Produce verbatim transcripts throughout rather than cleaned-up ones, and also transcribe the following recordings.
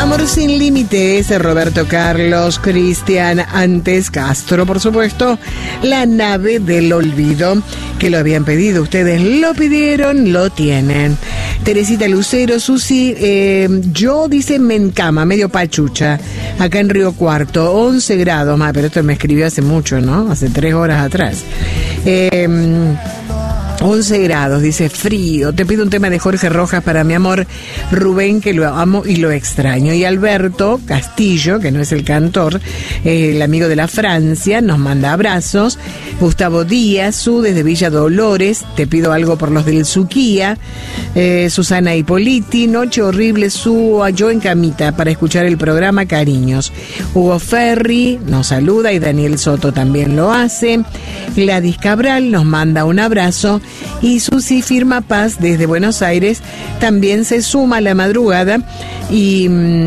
Amor sin límites, Roberto Carlos, Cristian, antes Castro, por supuesto, La nave del olvido, que lo habían pedido, ustedes lo pidieron, lo tienen. Teresita Lucero, Susi, eh, yo, dice, me encama, medio pachucha, acá en Río Cuarto, once grados más, pero esto me escribió hace mucho, ¿no? Hace tres horas atrás. Eh... once grados, dice, frío. Te pido un tema de Jorge Rojas para mi amor Rubén, que lo amo y lo extraño. Y Alberto Castillo, que no es el cantor, eh, el amigo de la Francia, nos manda abrazos. Gustavo Díaz, Su, desde Villa Dolores, te pido algo por los del Suquía. Eh, Susana Hipoliti, noche horrible, Su, yo en camita para escuchar el programa, cariños. Hugo Ferri nos saluda y Daniel Soto también lo hace. Gladys Cabral nos manda un abrazo. Y Susi Firma Paz desde Buenos Aires también se suma a la madrugada y,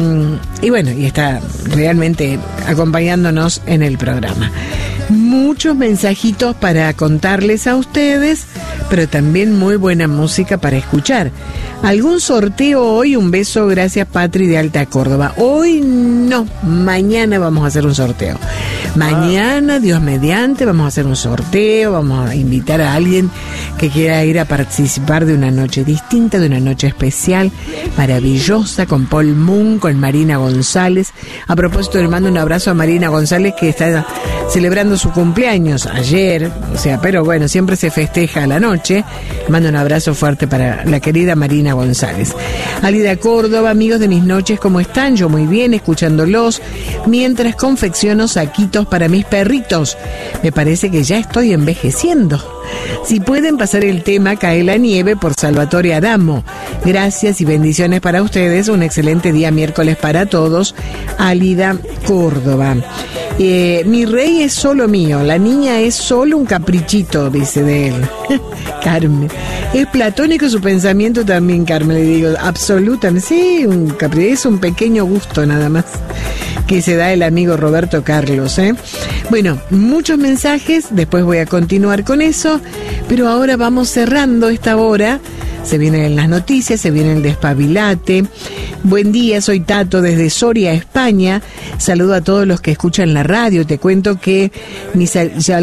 y bueno, y está realmente acompañándonos en el programa. Muchos mensajitos para contarles a ustedes, pero también muy buena música para escuchar. ¿Algún sorteo hoy? Un beso, gracias Patri de Alta Córdoba. Hoy no, mañana vamos a hacer un sorteo. Mañana, Dios mediante, vamos a hacer un sorteo, vamos a invitar a alguien que quiera ir a participar de una noche distinta, de una noche especial, maravillosa, con Paul Moon, con Marina González. A propósito, le mando un abrazo a Marina González, que está celebrando su cumpleaños ayer, o sea, pero bueno, siempre se festeja a la noche. Le mando un abrazo fuerte para la querida Marina González. Alida Córdoba, amigos de mis noches, ¿cómo están? Yo muy bien, escuchándolos, mientras confecciono saquitos para mis perritos. Me parece que ya estoy envejeciendo. Si pueden pasar el tema Cae la nieve por Salvatore Adamo. Gracias y bendiciones para ustedes. Un excelente día miércoles para todos. Alida Córdoba. Eh, mi rey es solo mío, la niña es solo un caprichito, dice de él. Carmen. Es platónico su pensamiento también, Carmen, le digo, absolutamente. Sí, un capri- es un pequeño gusto nada más que se da el amigo Roberto Carlos, ¿eh? Bueno, muchos mensajes, después voy a continuar con eso, pero ahora vamos cerrando esta hora. Se vienen las noticias, se viene el despabilate. Buen día, soy Tato desde Soria, España. Saludo a todos los que escuchan la radio. Te cuento que mi sal-